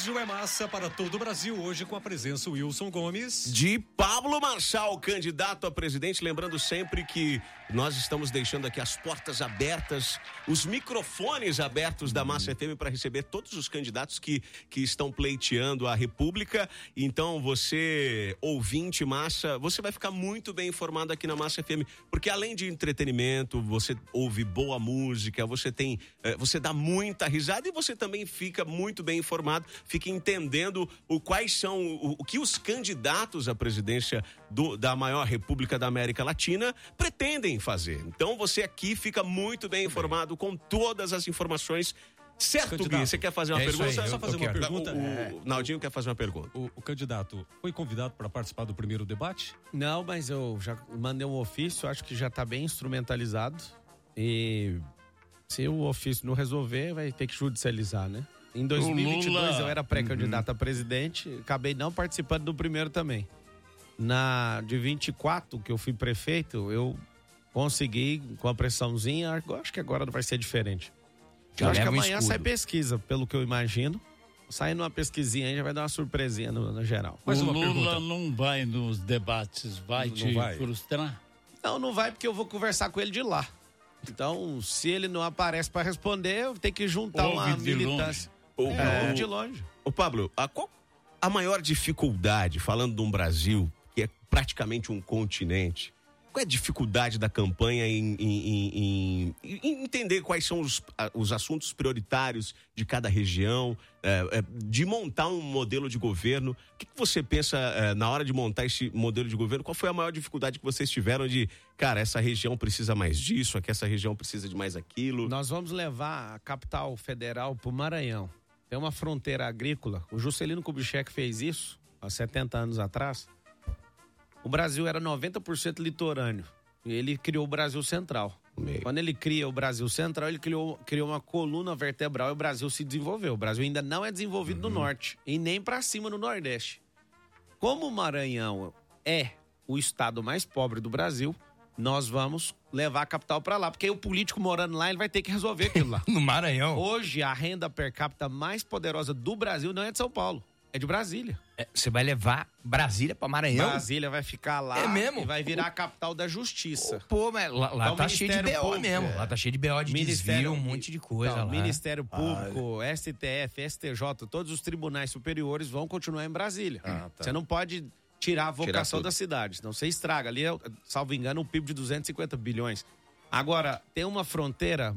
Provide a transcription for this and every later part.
rádio é massa para todo o Brasil. Hoje com a presença Wilson Gomes. De Pablo Marçal, candidato a presidente. Lembrando sempre que nós estamos deixando aqui as portas abertas, os microfones abertos da Massa FM para receber todos os candidatos que estão pleiteando a República. Então você, ouvinte Massa, você vai ficar muito bem informado aqui na Massa FM, porque além de entretenimento, você ouve boa música, você dá muita risada e você também fica muito bem informado, fica entendendo quais são o que os candidatos à presidência da maior república da América Latina pretendem fazer. Então você aqui fica muito bem informado com todas as informações. Certo, Gui, você quer fazer uma pergunta? Só fazer uma pergunta. O Naldinho quer fazer uma pergunta. O candidato foi convidado para participar do primeiro debate? Não, mas eu já mandei um ofício, acho que já está bem instrumentalizado. E se o ofício não resolver, vai ter que judicializar, né? Em 2022 eu era pré-candidato a presidente, acabei não participando do primeiro também. De 24, que eu fui prefeito, eu consegui, com a pressãozinha, acho que agora vai ser diferente. Eu acho que amanhã sai pesquisa, pelo que eu imagino. Saindo uma pesquisinha aí, já vai dar uma surpresinha na geral. Mas o Lula não vai nos debates, vai te frustrar? Não vai, porque eu vou conversar com ele de lá. Então, se ele não aparece para responder, eu tenho que juntar uma militância. De longe. Ô Pablo, qual a maior dificuldade, falando de um Brasil que é praticamente um continente, qual é a dificuldade da campanha em entender quais são os assuntos prioritários de cada região, de montar um modelo de governo? O que você pensa na hora de montar esse modelo de governo? Qual foi a maior dificuldade que vocês tiveram de, cara, essa região precisa mais disso, aqui essa região precisa de mais aquilo? Nós vamos levar a capital federal para o Maranhão. Tem uma fronteira agrícola. O Juscelino Kubitschek fez isso há 70 anos atrás. O Brasil era 90% litorâneo. E ele criou o Brasil Central. Quando ele cria o Brasil Central, ele criou uma coluna vertebral e o Brasil se desenvolveu. O Brasil ainda não é desenvolvido no norte e nem para cima no nordeste. Como o Maranhão é o estado mais pobre do Brasil, nós vamos levar a capital para lá. Porque aí o político morando lá, ele vai ter que resolver aquilo lá. No Maranhão? Hoje, a renda per capita mais poderosa do Brasil não é de São Paulo. É de Brasília. Você vai levar Brasília pra Maranhão? Brasília vai ficar lá. É mesmo? E vai virar a capital da justiça. Pô, mas lá então, tá cheio de BO mesmo. Lá tá cheio de BO de desvio, um monte de coisa lá. Ministério Público, STF, STJ, todos os tribunais superiores vão continuar em Brasília. Você não pode tirar a vocação da cidade, senão você estraga. Ali, salvo engano, um PIB de 250 bilhões. Agora, tem uma fronteira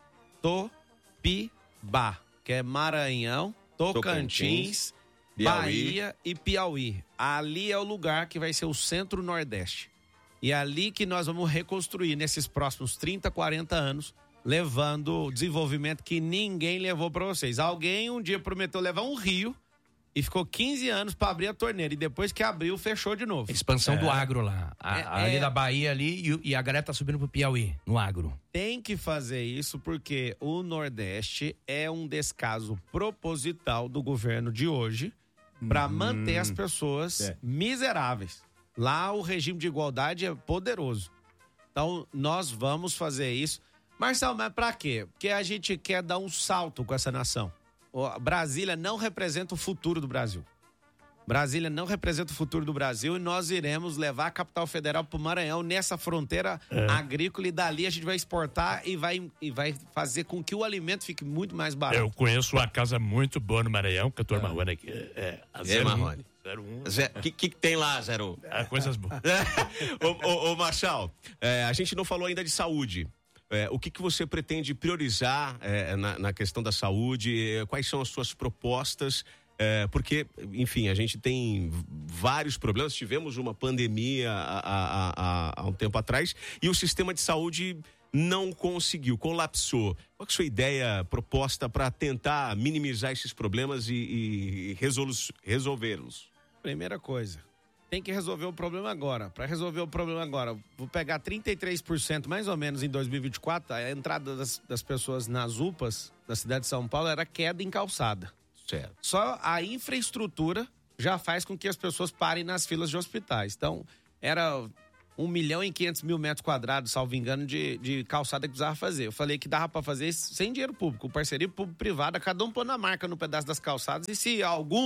Matopibá, que é Maranhão, Tocantins, Bahia e Piauí. Ali é o lugar que vai ser o centro-nordeste. E é ali que nós vamos reconstruir nesses próximos 30, 40 anos, levando o desenvolvimento que ninguém levou para vocês. Alguém um dia prometeu levar um rio e ficou 15 anos para abrir a torneira. E depois que abriu, fechou de novo. Expansão do agro lá. Ali da Bahia ali e a galera tá subindo pro Piauí, no agro. Tem que fazer isso porque o Nordeste é um descaso proposital do governo de hoje para manter as pessoas miseráveis. Lá o regime de igualdade é poderoso. Então nós vamos fazer isso. Marcelo, mas para quê? Porque a gente quer dar um salto com essa nação. Brasília não representa o futuro do Brasil. Brasília não representa o futuro do Brasil e nós iremos levar a capital federal para o Maranhão nessa fronteira agrícola e dali a gente vai exportar e vai fazer com que o alimento fique muito mais barato. Eu conheço uma casa muito boa no Maranhão, que eu tô Marrone aqui. Marrone. 01. O que tem lá, 01? Coisas boas. Ô Marçal, a gente não falou ainda de saúde. O que você pretende priorizar na questão da saúde? Quais são as suas propostas? Porque, enfim, a gente tem vários problemas. Tivemos uma pandemia há um tempo atrás e o sistema de saúde não conseguiu, colapsou. Qual é a sua ideia proposta para tentar minimizar esses problemas e resolvê-los? Primeira coisa, tem que resolver o problema agora. Para resolver o problema agora, vou pegar 33% mais ou menos em 2024, a entrada das pessoas nas UPAs da cidade de São Paulo era queda em calçada. Certo. Só a infraestrutura já faz com que as pessoas parem nas filas de hospitais. Então, era 1.500.000 metros quadrados, salvo engano, de calçada que precisava fazer. Eu falei que dava para fazer isso sem dinheiro público, parceria público-privada, cada um pondo a marca no pedaço das calçadas. E se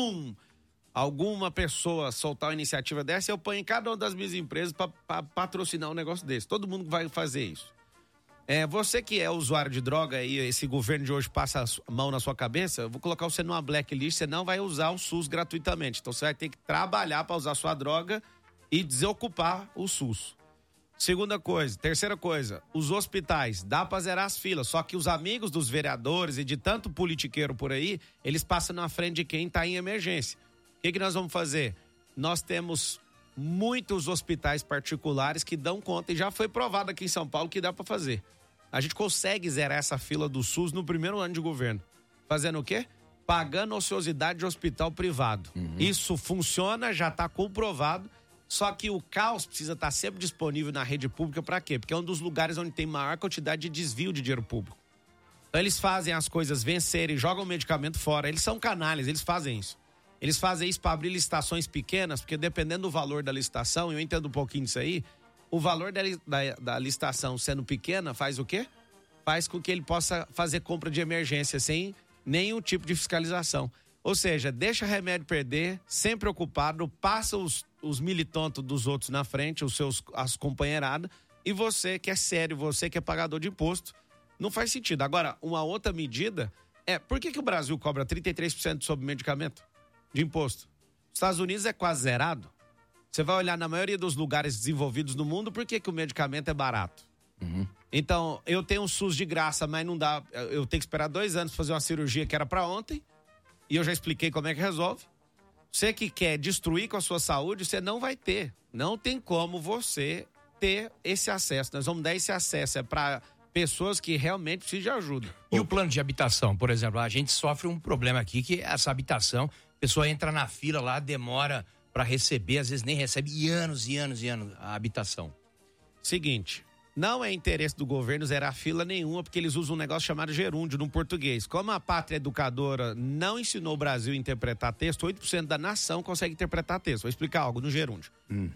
alguma pessoa soltar uma iniciativa dessa, eu ponho em cada uma das minhas empresas para patrocinar um negócio desse. Todo mundo vai fazer isso. Você que é usuário de droga e esse governo de hoje passa a mão na sua cabeça, eu vou colocar você numa blacklist, você não vai usar o SUS gratuitamente. Então você vai ter que trabalhar para usar sua droga e desocupar o SUS. Terceira coisa, os hospitais, dá para zerar as filas, só que os amigos dos vereadores e de tanto politiqueiro por aí, eles passam na frente de quem está em emergência. O que nós vamos fazer? Nós temos muitos hospitais particulares que dão conta, e já foi provado aqui em São Paulo que dá para fazer. A gente consegue zerar essa fila do SUS no primeiro ano de governo. Fazendo o quê? Pagando ociosidade de hospital privado. Isso funciona, já está comprovado, só que o CAUS precisa estar sempre disponível na rede pública para quê? Porque é um dos lugares onde tem maior quantidade de desvio de dinheiro público. Então eles fazem as coisas vencerem, jogam o medicamento fora, eles são canalhas, eles fazem isso. Eles fazem isso para abrir licitações pequenas, porque dependendo do valor da licitação, eu entendo um pouquinho disso aí, o valor da licitação sendo pequena faz o quê? Faz com que ele possa fazer compra de emergência sem nenhum tipo de fiscalização. Ou seja, deixa remédio perder, sempre ocupado, passa os militontos dos outros na frente, as companheiradas, e você que é sério, você que é pagador de imposto, não faz sentido. Agora, uma outra medida por que o Brasil cobra 33% sobre medicamento de imposto? Os Estados Unidos é quase zerado. Você vai olhar na maioria dos lugares desenvolvidos no mundo, por que o medicamento é barato? Então, eu tenho um SUS de graça, mas não dá. Eu tenho que esperar 2 anos para fazer uma cirurgia que era para ontem, e eu já expliquei como é que resolve. Você que quer destruir com a sua saúde, você não vai ter. Não tem como você ter esse acesso. Nós vamos dar esse acesso, para pessoas que realmente precisam de ajuda. E o plano de habitação, por exemplo, a gente sofre um problema aqui, que é essa habitação, a pessoa entra na fila lá, demora para receber, às vezes nem recebe, e anos a habitação. Seguinte, não é interesse do governo zerar fila nenhuma, porque eles usam um negócio chamado gerúndio no português. Como a pátria educadora não ensinou o Brasil a interpretar texto, 8% da nação consegue interpretar texto. Vou explicar algo no gerúndio.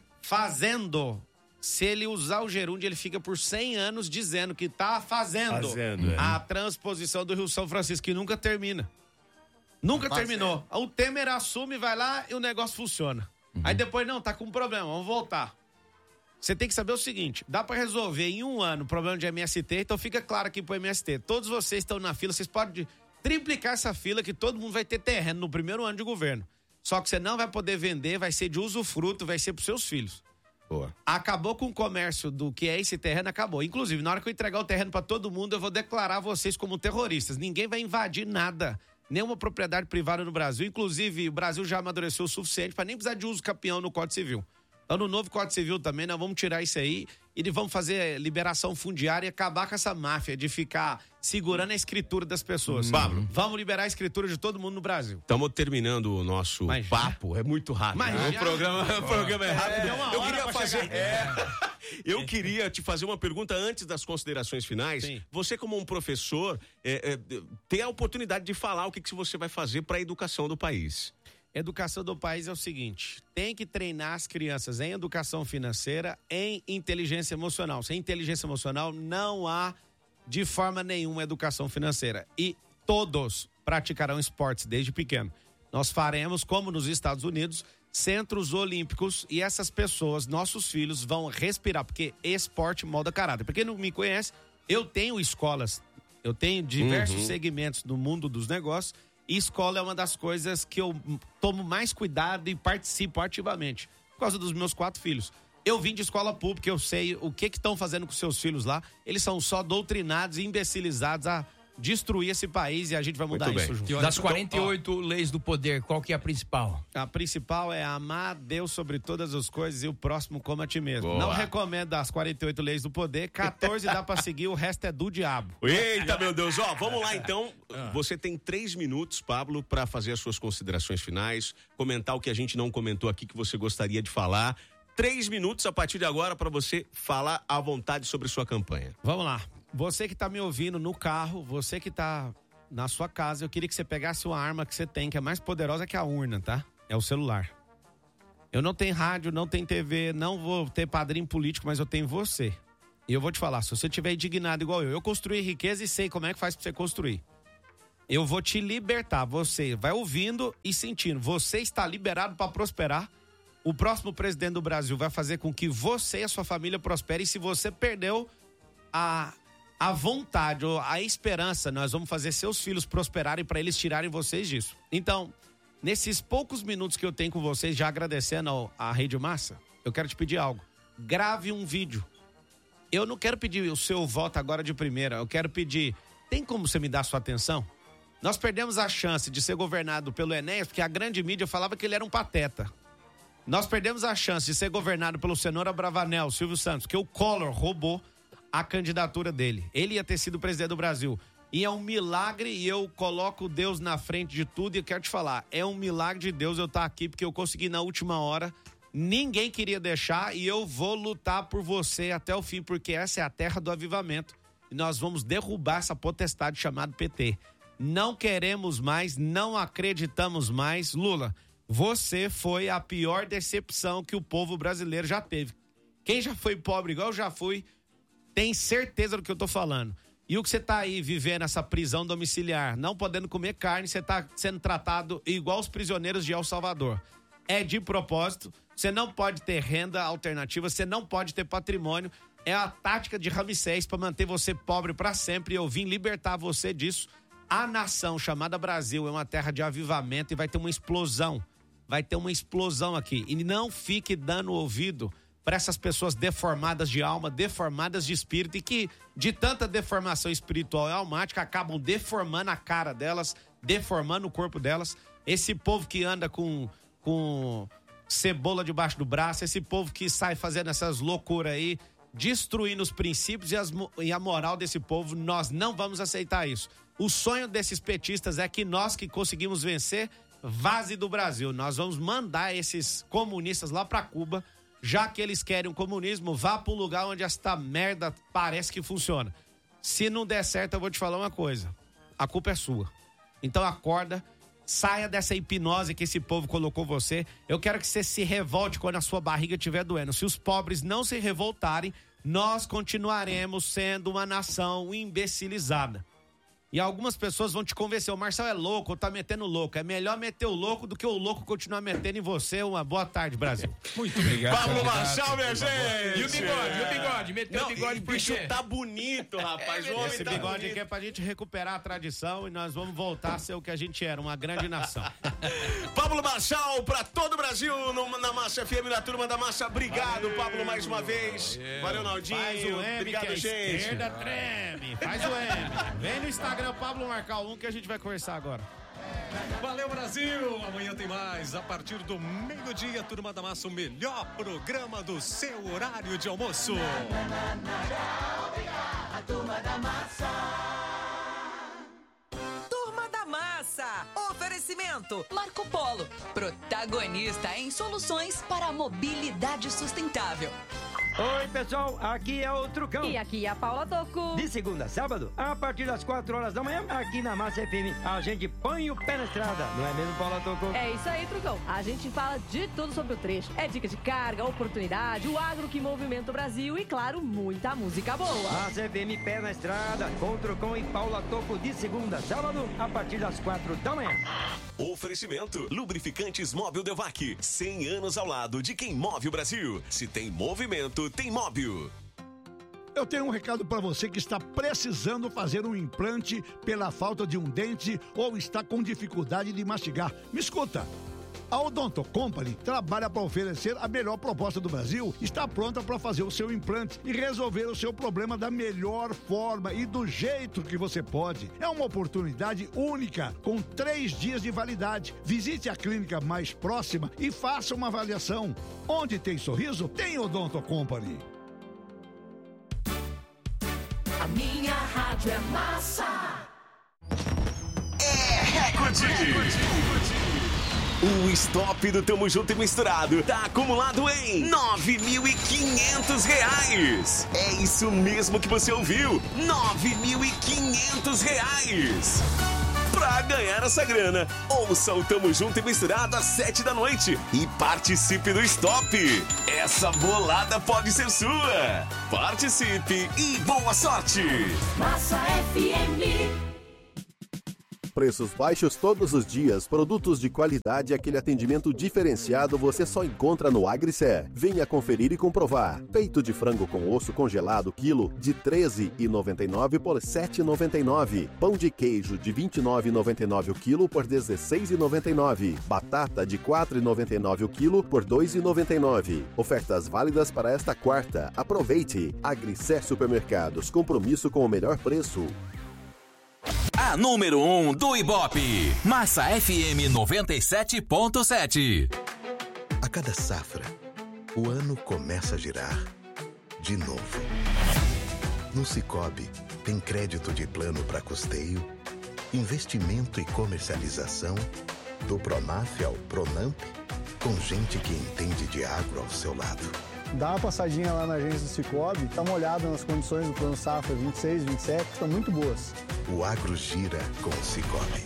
Fazendo, se ele usar o gerúndio, ele fica por 100 anos dizendo que tá fazendo a transposição do Rio São Francisco, que nunca termina. Nunca terminou. O Temer assume, vai lá e o negócio funciona. Aí depois, não, tá com um problema, vamos voltar. Você tem que saber o seguinte, dá pra resolver em 1 ano o problema de MST, então fica claro aqui pro MST, todos vocês estão na fila, vocês podem triplicar essa fila que todo mundo vai ter terreno no primeiro ano de governo. Só que você não vai poder vender, vai ser de usufruto, vai ser pros seus filhos. Boa. Acabou com o comércio do que é esse terreno, acabou. Inclusive, na hora que eu entregar o terreno pra todo mundo, eu vou declarar vocês como terroristas. Ninguém vai invadir nada. Nenhuma propriedade privada no Brasil. Inclusive, o Brasil já amadureceu o suficiente para nem precisar de uso capião no Código Civil. Então, no novo Código Civil também, nós vamos tirar isso aí e vamos fazer liberação fundiária e acabar com essa máfia de ficar segurando a escritura das pessoas. Pablo. Vamos liberar a escritura de todo mundo no Brasil. Estamos terminando o nosso papo. É muito rápido. O programa é rápido. Eu queria fazer... Eu queria te fazer uma pergunta antes das considerações finais. Sim. Você, como um professor, tem a oportunidade de falar o que você vai fazer para a educação do país. Educação do país é o seguinte, tem que treinar as crianças em educação financeira, em inteligência emocional. Sem inteligência emocional não há de forma nenhuma educação financeira. E todos praticarão esportes desde pequeno. Nós faremos, como nos Estados Unidos, centros olímpicos, e essas pessoas, nossos filhos, vão respirar, porque esporte molda caráter. Pra quem não me conhece, eu tenho escolas, eu tenho diversos segmentos no mundo dos negócios, e escola é uma das coisas que eu tomo mais cuidado e participo ativamente, por causa dos meus 4 filhos. Eu vim de escola pública, eu sei o que estão fazendo com seus filhos lá. Eles são só doutrinados e imbecilizados a destruir esse país, e a gente vai mudar isso junto. Das 48 leis do poder, qual que é a principal? A principal é amar Deus sobre todas as coisas e o próximo como a ti mesmo. Boa. Não recomendo as 48 leis do poder, 14 dá pra seguir, o resto é do diabo. Eita, meu Deus. Vamos lá então. Você tem 3 minutos, Pablo, para fazer as suas considerações finais, comentar o que a gente não comentou aqui que você gostaria de falar. 3 minutos a partir de agora para você falar à vontade sobre sua campanha. Vamos lá. Você que tá me ouvindo no carro, você que tá na sua casa, eu queria que você pegasse uma arma que você tem, que é mais poderosa que a urna, tá? É o celular. Eu não tenho rádio, não tenho TV, não vou ter padrinho político, mas eu tenho você. E eu vou te falar, se você estiver indignado igual eu construí riqueza e sei como é que faz pra você construir. Eu vou te libertar, você vai ouvindo e sentindo. Você está liberado para prosperar. O próximo presidente do Brasil vai fazer com que você e a sua família prosperem. E se você perdeu a vontade ou a esperança, nós vamos fazer seus filhos prosperarem para eles tirarem vocês disso. Então, nesses poucos minutos que eu tenho com vocês, já agradecendo à Rede Massa, eu quero te pedir algo. Grave um vídeo. Eu não quero pedir o seu voto agora de primeira. Eu quero pedir, tem como você me dar sua atenção? Nós perdemos a chance de ser governado pelo Enéas porque a grande mídia falava que ele era um pateta. Nós perdemos a chance de ser governado pelo Cenoura Bravanel, Silvio Santos, que o Collor roubou a candidatura dele. Ele ia ter sido presidente do Brasil. E é um milagre, e eu coloco Deus na frente de tudo, e eu quero te falar, é um milagre de Deus eu estar aqui, porque eu consegui na última hora, ninguém queria deixar, e eu vou lutar por você até o fim, porque essa é a terra do avivamento, e nós vamos derrubar essa potestade chamada PT. Não queremos mais, não acreditamos mais. Lula, você foi a pior decepção que o povo brasileiro já teve. Quem já foi pobre igual eu já fui, tem certeza do que eu tô falando. E o que você tá aí vivendo essa prisão domiciliar, não podendo comer carne, você tá sendo tratado igual os prisioneiros de El Salvador. É de propósito, você não pode ter renda alternativa, você não pode ter patrimônio. É a tática de Ramsés para manter você pobre para sempre, e eu vim libertar você disso. A nação chamada Brasil é uma terra de avivamento e vai ter uma explosão. Vai ter uma explosão aqui. E não fique dando ouvido para essas pessoas deformadas de alma, deformadas de espírito, e que de tanta deformação espiritual e almática acabam deformando a cara delas, deformando o corpo delas. Esse povo que anda com cebola debaixo do braço, esse povo que sai fazendo essas loucuras aí, destruindo os princípios e a moral desse povo, nós não vamos aceitar isso. O sonho desses petistas é que nós que conseguimos vencer, vaze do Brasil. Nós vamos mandar esses comunistas lá pra Cuba. Já que eles querem o comunismo, vá pro lugar onde esta merda parece que funciona. Se não der certo, eu vou te falar uma coisa. A culpa é sua. Então acorda, saia dessa hipnose que esse povo colocou você. Eu quero que você se revolte quando a sua barriga estiver doendo. Se os pobres não se revoltarem, nós continuaremos sendo uma nação imbecilizada. E algumas pessoas vão te convencer, o Marcel é louco, ou tá metendo louco. É melhor meter o louco do que o louco continuar metendo em você. Uma boa tarde, Brasil. Muito obrigado. Pablo Marçal, minha gente. E o bigode? Meteu o bigode por bicho tá bonito, rapaz. O homem esse tá bigode bonito. aqui é pra gente recuperar a tradição e nós vamos voltar a ser o que a gente era, uma grande nação. Pablo Marçal, pra todo o Brasil, na Massa FM, na Turma da Massa. Obrigado, valeu, Pablo, mais uma vez. Valeu, Naldinho. Faz o M, obrigado, que a gente. esquerda treme. Faz o M. Vem no Instagram, Pablo Marcal 1, que a gente vai conversar agora. Valeu, Brasil! Amanhã tem mais. A partir do meio-dia, Turma da Massa, o melhor programa do seu horário de almoço. A Turma da Massa. Turma da Massa. Oferecimento Marco Polo, protagonista em soluções para a mobilidade sustentável. Oi, pessoal, aqui é o Trucão. E aqui é a Paula Toco. De segunda a sábado, a partir das 4 horas da manhã, aqui na Massa FM, a gente põe o pé na estrada. Não é mesmo, Paula Toco? É isso aí, Trucão. A gente fala de tudo sobre o trecho. É dica de carga, oportunidade, o agro que movimenta o Brasil e, claro, muita música boa. Massa FM, pé na estrada, com o Trucão e Paula Toco, de segunda a sábado, a partir das 4 da manhã. Oferecimento: Lubrificantes Móbil Delvac. 100 anos ao lado de quem move o Brasil. Se tem movimento, tem móvel. Eu tenho um recado para você que está precisando fazer um implante pela falta de um dente ou está com dificuldade de mastigar. Me escuta. A Odonto Company trabalha para oferecer a melhor proposta do Brasil, está pronta para fazer o seu implante e resolver o seu problema da melhor forma e do jeito que você pode. É uma oportunidade única, com 3 dias de validade. Visite a clínica mais próxima e faça uma avaliação. Onde tem sorriso, tem Odonto Company. A minha rádio é massa. É recorde. O stop do Tamo Junto e Misturado tá acumulado em R$9.500. É isso mesmo que você ouviu, R$9.500. Pra pra ganhar essa grana. Ouça o Tamo Junto e Misturado às 7 da noite e participe do Stop. Essa bolada pode ser sua. Participe e boa sorte. Massa FM. Preços baixos todos os dias, produtos de qualidade e aquele atendimento diferenciado você só encontra no Agricé. Venha conferir e comprovar. Peito de frango com osso congelado quilo de R$ 13,99 por R$ 7,99. Pão de queijo de R$ 29,99 o quilo por R$ 16,99. Batata de R$ 4,99 o quilo por R$ 2,99. Ofertas válidas para esta quarta. Aproveite. Agricé Supermercados. Compromisso com o melhor preço. A número 1 do Ibope. Massa FM 97.7. A cada safra, o ano começa a girar de novo. No Sicoob, tem crédito de plano para custeio, investimento e comercialização, do Pronaf ao Pronamp, com gente que entende de agro ao seu lado. Dá uma passadinha lá na agência do Sicoob, dá uma olhada nas condições do plano safra 26, 27, que estão muito boas. O agro gira com o Sicoob.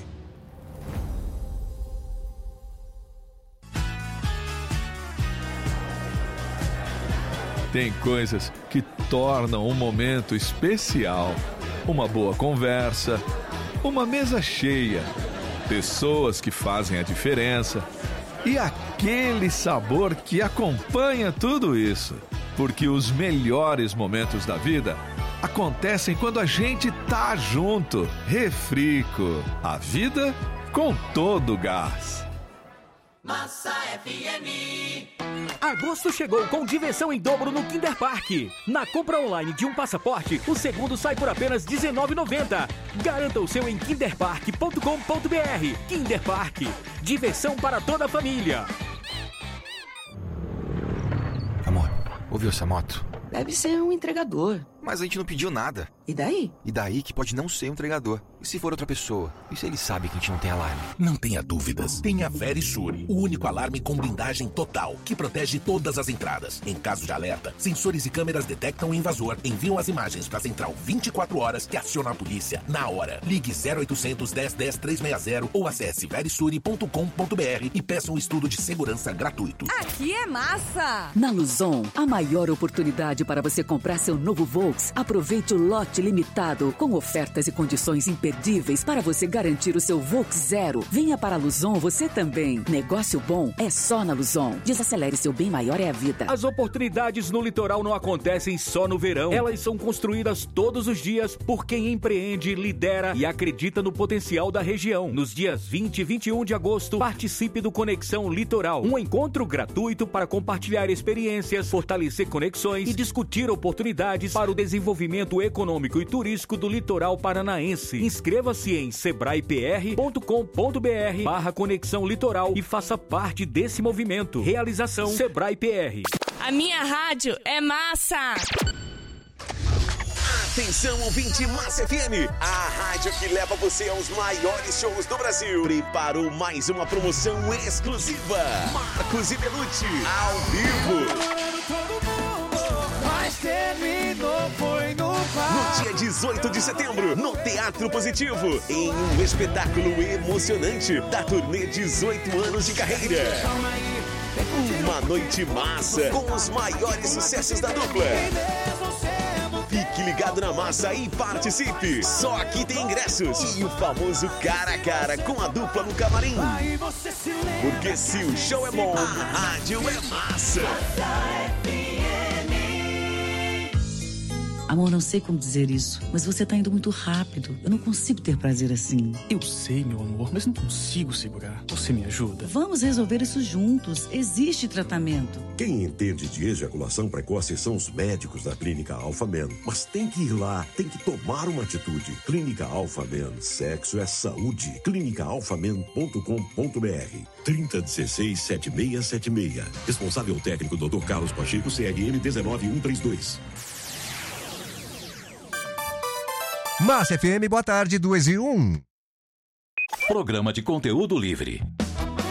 Tem coisas que tornam um momento especial. Uma boa conversa, uma mesa cheia, pessoas que fazem a diferença e aquele sabor que acompanha tudo isso. Porque os melhores momentos da vida acontecem quando a gente tá junto. Refrico, a vida com todo o gás. Massa FM. Agosto chegou com diversão em dobro no Kinder Park. Na compra online de um passaporte, o segundo sai por apenas R$19,90. Garanta o seu em kinderpark.com.br. Kinder Park. Diversão para toda a família. Amor, ouviu essa moto? Deve ser um entregador. Mas a gente não pediu nada. E daí? E daí que pode não ser um entregador. E se for outra pessoa? E se ele sabe que a gente não tem alarme? Não tenha dúvidas. Tenha Verisure, o único alarme com blindagem total, que protege todas as entradas. Em caso de alerta, sensores e câmeras detectam o invasor, enviam as imagens para a central 24 horas que aciona a polícia na hora. Ligue 0800 10 10 360 ou acesse verisure.com.br e peça um estudo de segurança gratuito. Aqui é massa! Na Luzon, a maior oportunidade para você comprar seu novo Volks. Aproveite o lote limitado com ofertas e condições imperdíveis para você garantir o seu Volks zero. Venha para a Luzon você também. Negócio bom é só na Luzon. Desacelere, seu bem maior é a vida. As oportunidades no litoral não acontecem só no verão. Elas são construídas todos os dias por quem empreende, lidera e acredita no potencial da região. Nos dias 20 e 21 de agosto, participe do Conexão Litoral. Um encontro gratuito para compartilhar experiências, fortalecer conexões e discutir oportunidades para o desenvolvimento econômico e turístico do litoral paranaense. Inscreva-se em sebraepr.com.br/Conexão Litoral e faça parte desse movimento. Realização Sebrae PR. A minha rádio é massa! Atenção, ouvinte Massa FM, a rádio que leva você aos maiores shows do Brasil. Preparou mais uma promoção exclusiva. Marcos e Belucci, ao vivo. Mas terminou, foi no bar. No dia 18 de setembro, no Teatro Positivo, em um espetáculo emocionante da turnê 18 anos de carreira. Uma noite massa com os maiores sucessos da dupla. Fique ligado na massa e participe. Só aqui tem ingressos e o famoso cara a cara com a dupla no camarim. Porque se o show é bom, a rádio é massa. Amor, não sei como dizer isso, mas você tá indo muito rápido. Eu não consigo ter prazer assim. Eu sei, meu amor, mas não consigo segurar. Você me ajuda? Vamos resolver isso juntos. Existe tratamento. Quem entende de ejaculação precoce são os médicos da Clínica Alpha Men. Mas tem que ir lá, tem que tomar uma atitude. Clínica Alpha Men, sexo é saúde. clinicaалфамен.com.br 3016-7676. Responsável técnico Dr. Carlos Pacheco, CRM 19132. Massa FM, boa tarde, 2 e 1. Programa de conteúdo livre.